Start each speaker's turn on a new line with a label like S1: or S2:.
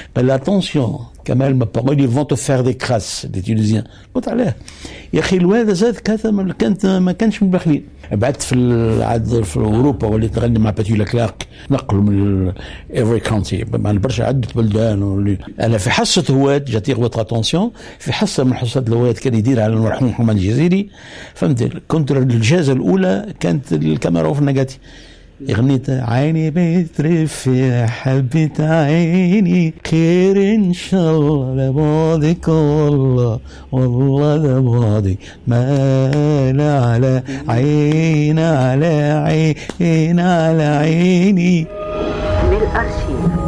S1: قال له attention كمال ما بقول ils vont te faire des crasses les Tunisiens. قلت عليه يا اخي الواد زاد كذا ما كانش من البخيل. بعدت في اوروبا وليت نغني مع باتيولا كلارك نقلوا من ايفري كونتي مع برشا عده بلدان. انا في حصه هواد جاتي غوت اتونسيون في حصه من حصات الهواد كان يدير على المرحوم محمد الجزيري فهمت. كنت الجازه الاولى كانت الكاميرا وفي نجاتي غنيت عيني بترف يا حبة عيني خير ان شاء الله لبعضك والله والله لبعضك ما لا على عين على عين على عيني.
S2: من الأرشيف